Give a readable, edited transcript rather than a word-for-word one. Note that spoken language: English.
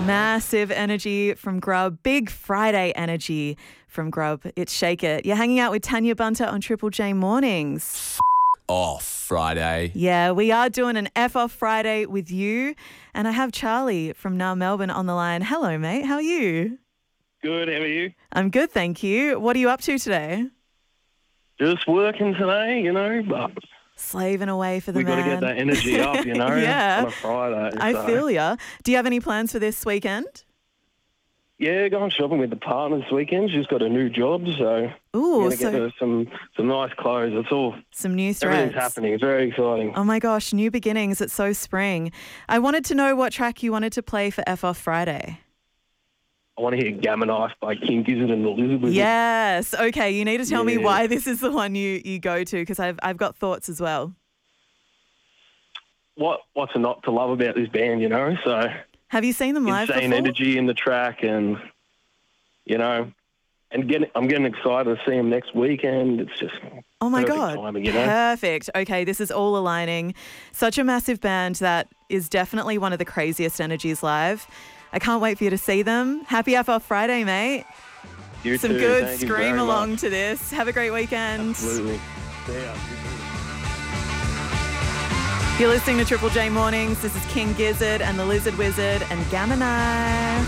Massive energy from Grub. Big Friday energy from Grub. It's Shake It. You're hanging out with Tanya Bunter on Triple J Mornings. Off Friday. Yeah, we are doing an F off Friday with you. And I have Charlie from Now Melbourne on the line. Hello, mate. How are you? Good, how are you? I'm good, thank you. What are you up to today? Just working today, but Slaving away for the we got to man. get that energy up, Yeah. on a Friday. I feel ya. Do you have any plans for this weekend? Yeah, going shopping with the partner this weekend. She's got a new job, so Ooh, we're going to get her some nice clothes. It's all, some new threads. everything's happening. It's very exciting. Oh my gosh, new beginnings. It's so spring. I wanted to know what track you wanted to play for F Off Friday. I want to hear Gamma Knife by King Gizzard and the Lizard Wizard. Yes. Okay, you need to tell me why this is the one you go to, because I've got thoughts as well. What's not to love about this band, So Have you seen them live insane before? energy in the track, and I'm getting excited to see them next weekend. It's just Oh my perfect God. timing, Perfect. Okay, this is all aligning. Such a massive band that is definitely one of the craziest energies live. I can't wait for you to see them. Happy F Off Friday, mate. You Some too. good Thank you scream very along much. to this. Have a great weekend. Absolutely. Yeah. You're listening to Triple J Mornings. This is King Gizzard and the Lizard Wizard and Gamma Knife.